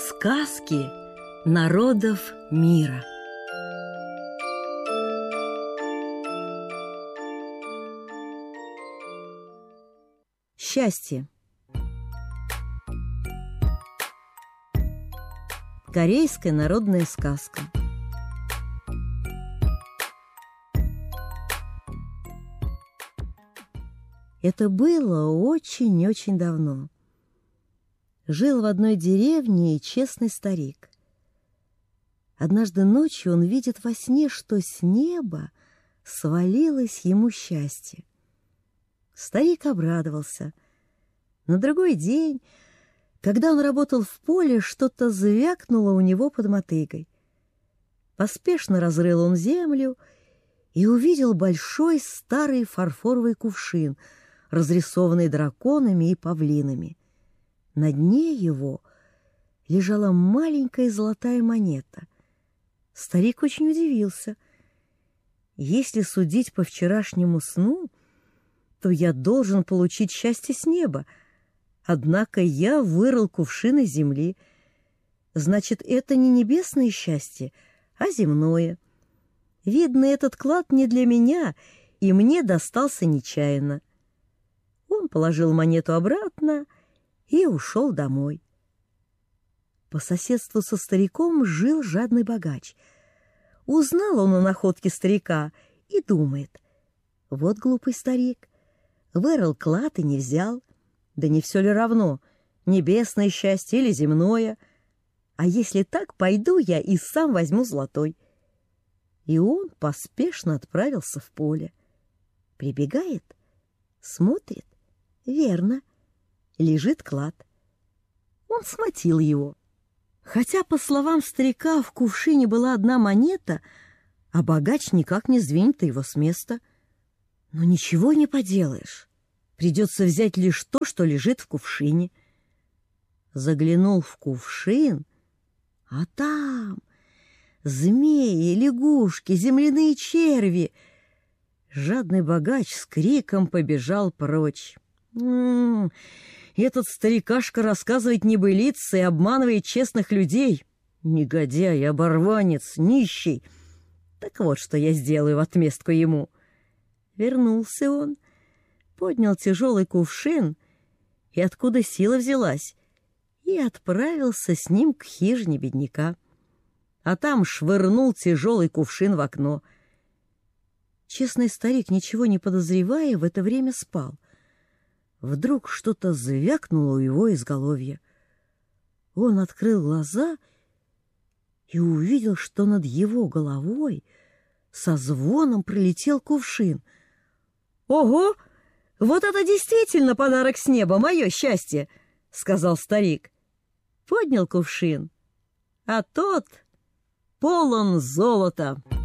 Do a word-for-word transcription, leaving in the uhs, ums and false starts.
Сказки народов мира. Счастье. Корейская народная сказка. Это было очень-очень давно. Жил в одной деревне и честный старик. Однажды ночью он видит во сне, что с неба свалилось ему счастье. Старик обрадовался. На другой день, когда он работал в поле, что-то звякнуло у него под мотыгой. Поспешно разрыл он землю и увидел большой старый фарфоровый кувшин, разрисованный драконами и павлинами. На дне его лежала маленькая золотая монета. Старик очень удивился. Если судить по вчерашнему сну, то я должен получить счастье с неба. Однако я вырыл кувшин из земли. Значит, это не небесное счастье, а земное. Видно, этот клад не для меня, и мне достался нечаянно. Он положил монету обратно и ушел домой. По соседству со стариком жил жадный богач. Узнал он о находке старика и думает: вот глупый старик, вырыл клад и не взял. Да не все ли равно, небесное счастье или земное? А если так, пойду я и сам возьму золотой. И он поспешно отправился в поле. Прибегает, смотрит, верно, лежит клад. Он схватил его. Хотя, по словам старика, в кувшине была одна монета, а богач никак не сдвинет его с места. Но ничего не поделаешь. Придется взять лишь то, что лежит в кувшине. Заглянул в кувшин, а там змеи, лягушки, земляные черви. Жадный богач с криком побежал прочь. М-м, этот старикашка рассказывает небылицы и обманывает честных людей. Негодяй, оборванец, нищий. Так вот, что я сделаю в отместку ему. Вернулся он, поднял тяжелый кувшин, и откуда сила взялась, и отправился с ним к хижине бедняка. А там швырнул тяжелый кувшин в окно. Честный старик, ничего не подозревая, в это время спал. Вдруг что-то звякнуло у его изголовья. Он открыл глаза и увидел, что над его головой со звоном пролетел кувшин. «Ого! Вот это действительно подарок с неба, мое счастье!» — сказал старик. Поднял кувшин, а тот полон золота.